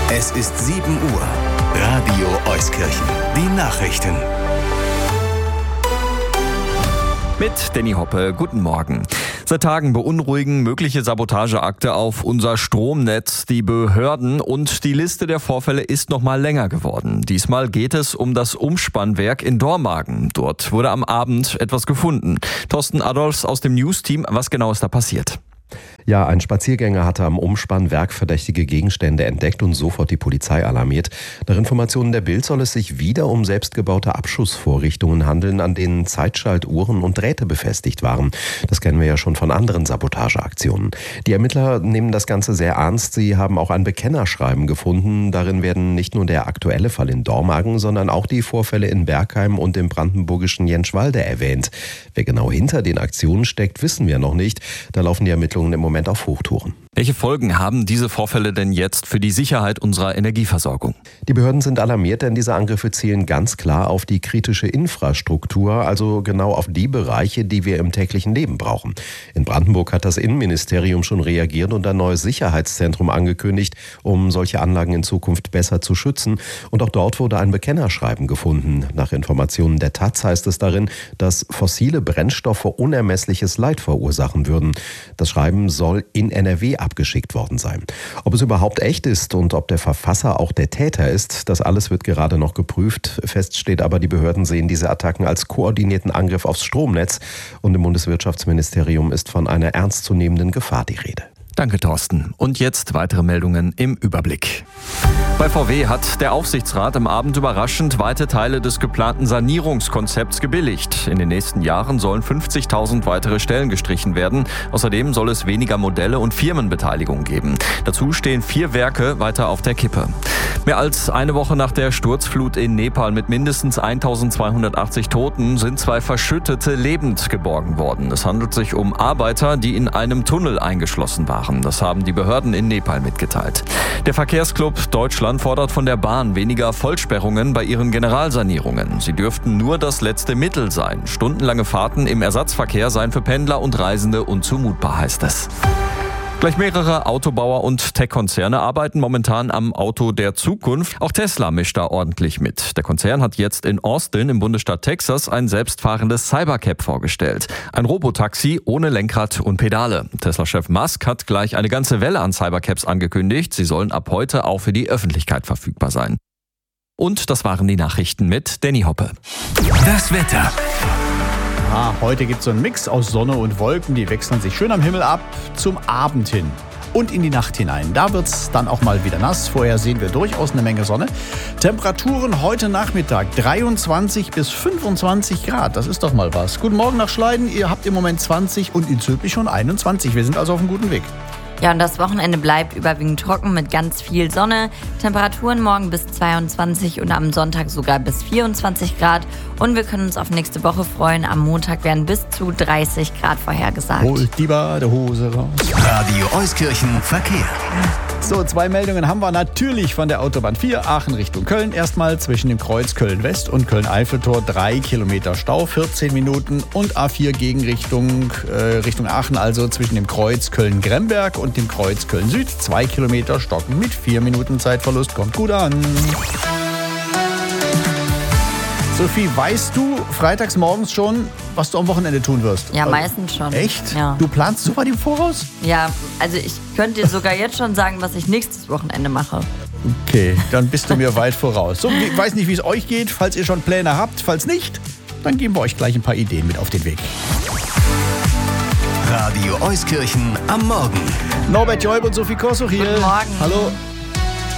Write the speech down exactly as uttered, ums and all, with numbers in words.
Es ist sieben Uhr. Radio Euskirchen. Die Nachrichten. Mit Danny Hoppe, guten Morgen. Seit Tagen beunruhigen mögliche Sabotageakte auf unser Stromnetz die Behörden und die Liste der Vorfälle ist noch mal länger geworden. Diesmal geht es um das Umspannwerk in Dormagen. Dort wurde am Abend etwas gefunden. Thorsten Adolfs aus dem News-Team, was genau ist da passiert? Ja, ein Spaziergänger hatte am Umspannwerk verdächtige Gegenstände entdeckt und sofort die Polizei alarmiert. Nach Informationen der Bild soll es sich wieder um selbstgebaute Abschussvorrichtungen handeln, an denen Zeitschaltuhren und Drähte befestigt waren. Das kennen wir ja schon von anderen Sabotageaktionen. Die Ermittler nehmen das Ganze sehr ernst. Sie haben auch ein Bekennerschreiben gefunden. Darin werden nicht nur der aktuelle Fall in Dormagen, sondern auch die Vorfälle in Bergheim und im brandenburgischen Jentschwalde erwähnt. Wer genau hinter den Aktionen steckt, wissen wir noch nicht. Da laufen die Ermittlungen im Moment auf Hochtouren. Welche Folgen haben diese Vorfälle denn jetzt für die Sicherheit unserer Energieversorgung? Die Behörden sind alarmiert, denn diese Angriffe zielen ganz klar auf die kritische Infrastruktur, also genau auf die Bereiche, die wir im täglichen Leben brauchen. In Brandenburg hat das Innenministerium schon reagiert und ein neues Sicherheitszentrum angekündigt, um solche Anlagen in Zukunft besser zu schützen. Und auch dort wurde ein Bekennerschreiben gefunden. Nach Informationen der Taz heißt es darin, dass fossile Brennstoffe unermessliches Leid verursachen würden. Das Schreiben soll in N R W abgeschickt worden sein. Ob es überhaupt echt ist und ob der Verfasser auch der Täter ist, das alles wird gerade noch geprüft. Fest steht aber, die Behörden sehen diese Attacken als koordinierten Angriff aufs Stromnetz und im Bundeswirtschaftsministerium ist von einer ernstzunehmenden Gefahr die Rede. Danke, Thorsten. Und jetzt weitere Meldungen im Überblick. Bei V W hat der Aufsichtsrat am Abend überraschend weite Teile des geplanten Sanierungskonzepts gebilligt. In den nächsten Jahren sollen fünfzigtausend weitere Stellen gestrichen werden. Außerdem soll es weniger Modelle und Firmenbeteiligung geben. Dazu stehen vier Werke weiter auf der Kippe. Mehr als eine Woche nach der Sturzflut in Nepal mit mindestens eintausendzweihundertachtzig Toten sind zwei Verschüttete lebend geborgen worden. Es handelt sich um Arbeiter, die in einem Tunnel eingeschlossen waren. Das haben die Behörden in Nepal mitgeteilt. Der Verkehrsclub Deutschland fordert von der Bahn weniger Vollsperrungen bei ihren Generalsanierungen. Sie dürften nur das letzte Mittel sein. Stundenlange Fahrten im Ersatzverkehr seien für Pendler und Reisende unzumutbar, heißt es. Gleich mehrere Autobauer und Tech-Konzerne arbeiten momentan am Auto der Zukunft. Auch Tesla mischt da ordentlich mit. Der Konzern hat jetzt in Austin im Bundesstaat Texas ein selbstfahrendes Cybercab vorgestellt. Ein Robotaxi ohne Lenkrad und Pedale. Tesla-Chef Musk hat gleich eine ganze Welle an Cybercabs angekündigt. Sie sollen ab heute auch für die Öffentlichkeit verfügbar sein. Und das waren die Nachrichten mit Danny Hoppe. Das Wetter. Ah, heute gibt es so einen Mix aus Sonne und Wolken, die wechseln sich schön am Himmel ab zum Abend hin und in die Nacht hinein. Da wird es dann auch mal wieder nass. Vorher sehen wir durchaus eine Menge Sonne. Temperaturen heute Nachmittag dreiundzwanzig bis fünfundzwanzig Grad. Das ist doch mal was. Guten Morgen nach Schleiden. Ihr habt im Moment zwanzig und in Zülpich schon einundzwanzig. Wir sind also auf einem guten Weg. Ja, und das Wochenende bleibt überwiegend trocken mit ganz viel Sonne. Temperaturen morgen bis zweiundzwanzig und am Sonntag sogar bis vierundzwanzig Grad. Und wir können uns auf nächste Woche freuen. Am Montag werden bis zu dreißig Grad vorhergesagt. Holt die Badehose raus. Radio Euskirchen Verkehr. So, zwei Meldungen haben wir natürlich von der Autobahn vier, Aachen Richtung Köln. Erstmal zwischen dem Kreuz Köln-West und Köln-Eiffeltor drei Kilometer Stau, vierzehn Minuten. Und A vier Gegenrichtung äh, Richtung Aachen, also zwischen dem Kreuz Köln-Gremberg und dem Kreuz Köln-Süd. zwei Kilometer Stocken mit vier Minuten Zeitverlust. Kommt gut an. Sophie, weißt du freitags morgens schon, was du am Wochenende tun wirst? Ja, meistens schon. Echt? Ja. Du planst so weit im Voraus? Ja, also ich könnte dir sogar jetzt schon sagen, was ich nächstes Wochenende mache. Okay, dann bist du mir weit voraus. So, ich weiß nicht, wie es euch geht, falls ihr schon Pläne habt. Falls nicht, dann geben wir euch gleich ein paar Ideen mit auf den Weg. Radio Euskirchen am Morgen. Norbert Joib und Sophie Kosuch hier. Guten Morgen. Hallo.